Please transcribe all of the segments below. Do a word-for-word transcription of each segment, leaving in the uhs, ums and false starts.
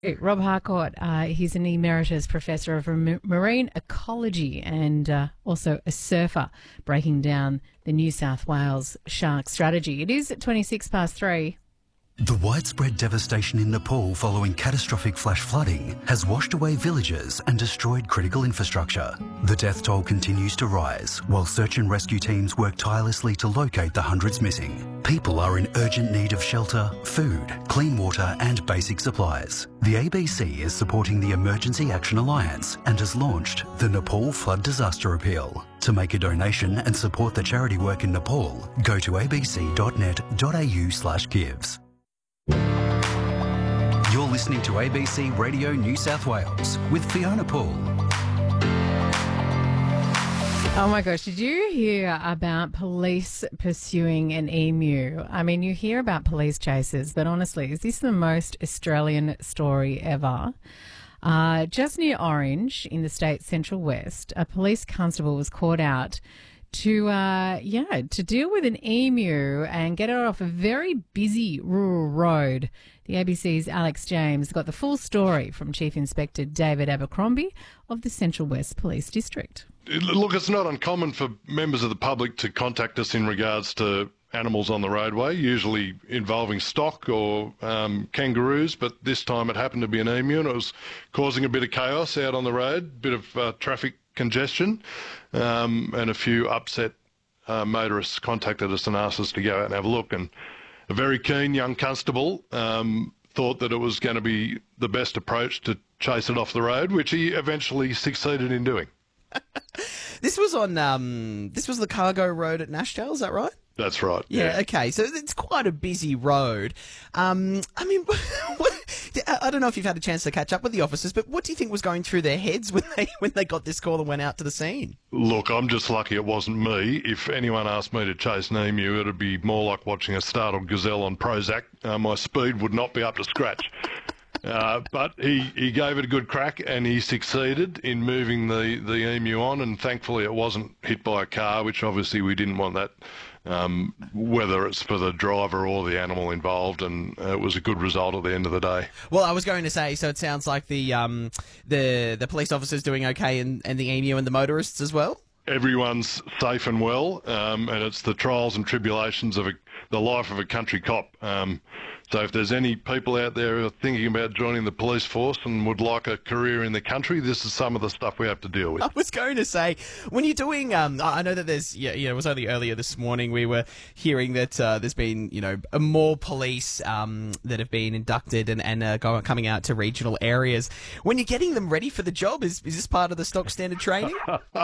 Rob Harcourt, uh, he's an emeritus professor of m- marine ecology and uh, also a surfer, breaking down the New South Wales shark strategy. It is at twenty-six past three. The widespread devastation in Nepal following catastrophic flash flooding has washed away villages and destroyed critical infrastructure. The death toll continues to rise while search and rescue teams work tirelessly to locate the hundreds missing. People are in urgent need of shelter, food, clean water and basic supplies. The A B C is supporting the Emergency Action Alliance and has launched the Nepal Flood Disaster Appeal. To make a donation and support the charity work in Nepal, go to abc.net.au slash gives. You're listening to A B C Radio New South Wales with Fiona Poole. Oh my gosh, did you hear about police pursuing an emu? I mean, you hear about police chases, but honestly, is this the most Australian story ever? Uh, just near Orange in the state's Central West, a police constable was caught out to, uh, yeah, to deal with an emu and get it off a very busy rural road. The A B C's Alex James got the full story from Chief Inspector David Abercrombie of the Central West Police District. Look, it's not uncommon for members of the public to contact us in regards to animals on the roadway, usually involving stock or um, kangaroos, but this time it happened to be an emu and it was causing a bit of chaos out on the road, a bit of uh, traffic congestion, um, and a few upset uh, motorists contacted us and asked us to go out and have a look. And a very keen young constable um, thought that it was going to be the best approach to chase it off the road, which he eventually succeeded in doing. This was on, um, this was the cargo road at Nashdale, is that right? That's right. Yeah, yeah. Okay. So it's quite a busy road. Um, I mean, what, I don't know if you've had a chance to catch up with the officers, but what do you think was going through their heads when they when they got this call and went out to the scene? Look, I'm just lucky it wasn't me. If anyone asked me to chase an emu, it'd be more like watching a startled gazelle on Prozac. Uh, my speed would not be up to scratch. Uh, but he, he gave it a good crack and he succeeded in moving the, the emu on, and thankfully it wasn't hit by a car, which obviously we didn't want that, um, whether it's for the driver or the animal involved, and uh, it was a good result at the end of the day. Well, I was going to say, so it sounds like the um, the the police officers doing okay, and, and the emu and the motorists as well? Everyone's safe and well, um, and it's the trials and tribulations of a, the life of a country cop. Um, so if there's any people out there who are thinking about joining the police force and would like a career in the country, this is some of the stuff we have to deal with. I was going to say, when you're doing, um, I know that there's, yeah, you know, it was only earlier this morning we were hearing that uh, there's been, you know, more police um, that have been inducted and, and uh, going, coming out to regional areas. When you're getting them ready for the job, is, is this part of the stock standard training?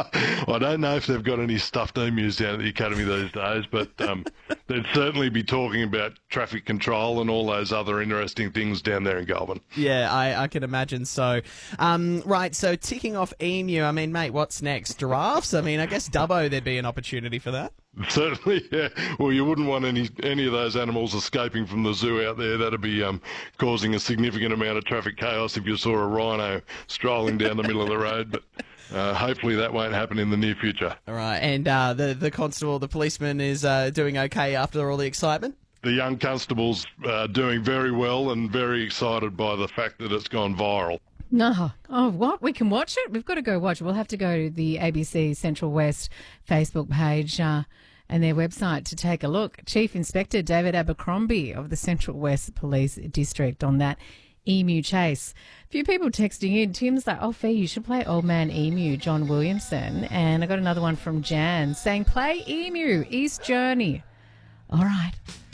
I don't know if they've got any stuffed emus down at the academy these days, but um, they'd certainly be talking about traffic control and all those other interesting things down there in Goulburn. Yeah, I, I can imagine so. Um, right, so ticking off emu, I mean, mate, what's next? Giraffes? I mean, I guess Dubbo, there'd be an opportunity for that. Certainly, yeah. Well, you wouldn't want any any of those animals escaping from the zoo out there. That'd be um, causing a significant amount of traffic chaos if you saw a rhino strolling down the middle of the road, but Uh, hopefully that won't happen in the near future. All right, and uh, the, the constable, the policeman, is uh, doing okay after all the excitement? The young constable's uh, doing very well and very excited by the fact that it's gone viral. No. Oh, what? We can watch it? We've got to go watch it. We'll have to go to the A B C Central West Facebook page uh, and their website to take a look. Chief Inspector David Abercrombie of the Central West Police District on that emu chase. A few people texting in. Tim's like, oh, Fee, you should play Old Man Emu, John Williamson. And I got another one from Jan saying, play Emu, East Journey. All right.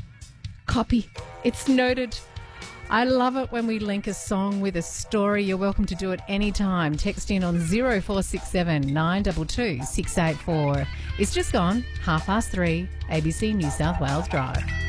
Copy. It's noted. I love it when we link a song with a story. You're welcome to do it anytime. Text in on zero four six seven nine two two six eight four. It's just gone half past three, A B C New South Wales Drive.